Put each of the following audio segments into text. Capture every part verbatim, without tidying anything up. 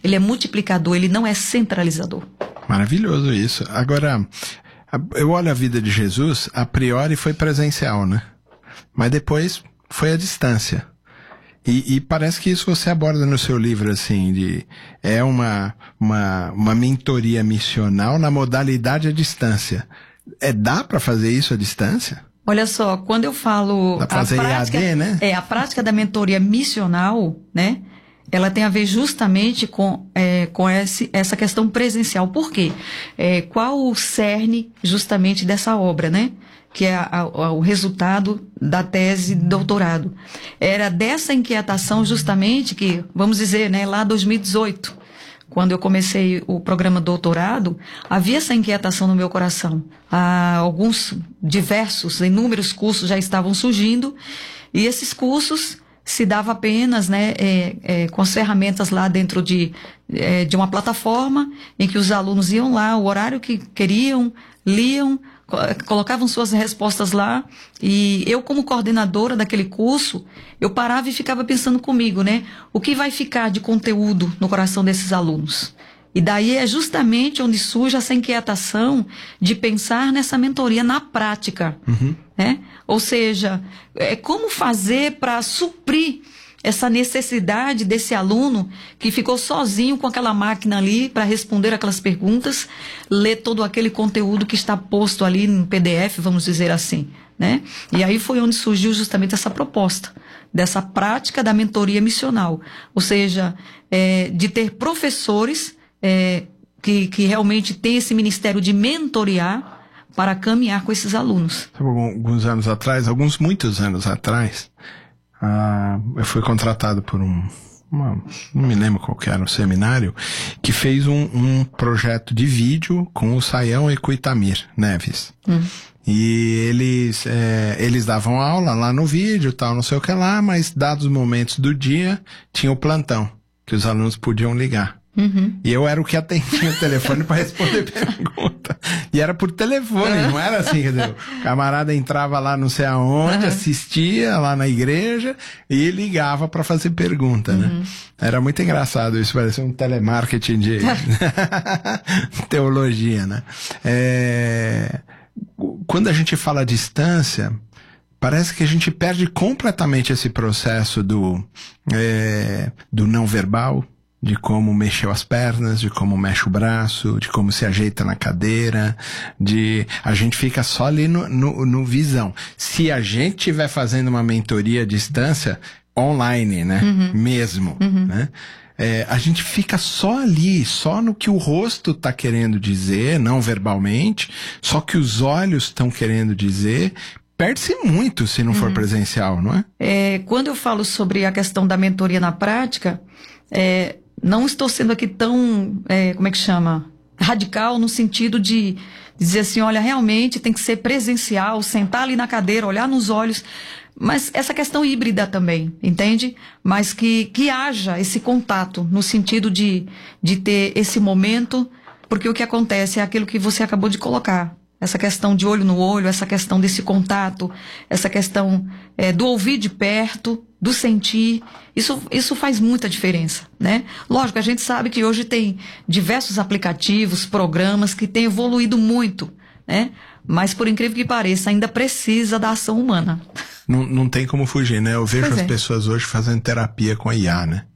ele é multiplicador, ele não é centralizador. Maravilhoso isso. Agora, eu olho a vida de Jesus, a priori foi presencial, né? Mas depois foi à distância. E, e parece que isso você aborda no seu livro, assim, de, é uma, uma, uma mentoria missional na modalidade à distância. É, dá para fazer isso à distância? Olha só, quando eu falo... Dá pra fazer a prática, E A D, né? É, a prática da mentoria missional, né? Ela tem a ver justamente com, é, com esse, essa questão presencial. Por quê? É, qual o cerne justamente dessa obra, né? Que é a, a, o resultado da tese de doutorado. Era dessa inquietação justamente que, vamos dizer, né, lá em dois mil e dezoito, quando eu comecei o programa doutorado, havia essa inquietação no meu coração. Ah, alguns diversos, inúmeros cursos já estavam surgindo, e esses cursos se dava apenas, né, é, é, com as ferramentas lá dentro de, é, de uma plataforma em que os alunos iam lá, o horário que queriam, liam, colocavam suas respostas lá, e eu, como coordenadora daquele curso, eu parava e ficava pensando comigo, né? O que vai ficar de conteúdo no coração desses alunos? E daí é justamente onde surge essa inquietação de pensar nessa mentoria na prática, uhum. né? Ou seja, é, como fazer para suprir essa necessidade desse aluno que ficou sozinho com aquela máquina ali para responder aquelas perguntas, ler todo aquele conteúdo que está posto ali no P D F, vamos dizer assim, né? E aí foi onde surgiu justamente essa proposta, dessa prática da mentoria missional, ou seja, é, de ter professores é, que, que realmente têm esse ministério de mentorear para caminhar com esses alunos. Alguns anos atrás, alguns muitos anos atrás, Ah, eu fui contratado por um, uma, não me lembro qual que era, um seminário, que fez um, um projeto de vídeo com o Saião e com o Itamir Neves. Hum. E eles, é, eles davam aula lá no vídeo, tal, não sei o que lá, mas dados os momentos do dia, tinha o plantão, que os alunos podiam ligar. Uhum. E eu era o que atendia o telefone para responder pergunta. E era por telefone, não era assim, quer dizer, o camarada entrava lá não sei aonde, uhum. assistia lá na igreja e ligava para fazer pergunta, uhum. né? Era muito engraçado isso, parecia um telemarketing de teologia, né? É... Quando a gente fala distância, parece que a gente perde completamente esse processo do, é, do não verbal, de como mexeu as pernas, de como mexe o braço, de como se ajeita na cadeira, de a gente fica só ali no, no, no visão. Se a gente estiver fazendo uma mentoria à distância, online, né? Uhum. Mesmo, uhum. né? É, a gente fica só ali, só no que o rosto está querendo dizer, não verbalmente, só que os olhos estão querendo dizer. Perde-se muito se não for uhum. presencial, não é? É? Quando eu falo sobre a questão da mentoria na prática, é, não estou sendo aqui tão, é, como é que chama? Radical no sentido de dizer assim, olha, realmente tem que ser presencial, sentar ali na cadeira, olhar nos olhos, mas essa questão híbrida também, entende? Mas que, que haja esse contato, no sentido de, de ter esse momento, porque o que acontece é aquilo que você acabou de colocar. Essa questão de olho no olho, essa questão desse contato, essa questão é, do ouvir de perto, do sentir, isso, isso faz muita diferença, né? Lógico, a gente sabe que hoje tem diversos aplicativos, programas que têm evoluído muito, né? Mas, por incrível que pareça, ainda precisa da ação humana. Não, não tem como fugir, né? Eu vejo pois as é. pessoas hoje fazendo terapia com a I A, né?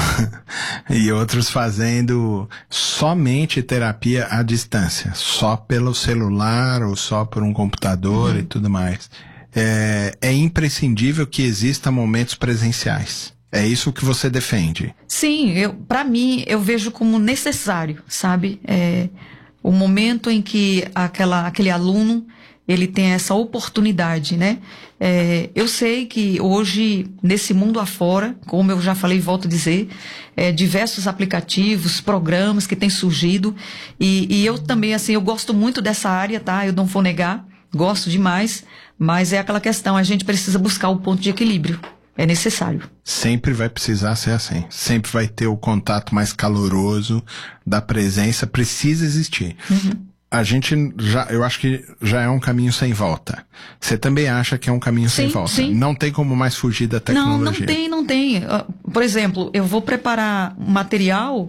E outros fazendo somente terapia à distância, só pelo celular ou só por um computador uhum. e tudo mais. É, é imprescindível que exista momentos presenciais. É isso que você defende? Sim, eu, para mim, eu vejo como necessário, sabe? É, o momento em que aquela, aquele aluno ele tem essa oportunidade, né? É, eu sei que hoje, nesse mundo afora, como eu já falei e volto a dizer, é, diversos aplicativos, programas que têm surgido, e, e eu também, assim, eu gosto muito dessa área, tá? Eu não vou negar, gosto demais, mas é aquela questão, a gente precisa buscar o ponto de equilíbrio, é necessário. Sempre vai precisar ser assim, sempre vai ter o contato mais caloroso da presença, precisa existir. Uhum. A gente já, eu acho que já é um caminho sem volta. Você também acha que é um caminho sim, sem volta? Sim. Não tem como mais fugir da tecnologia? Não, não tem, não tem. Por exemplo, eu vou preparar um material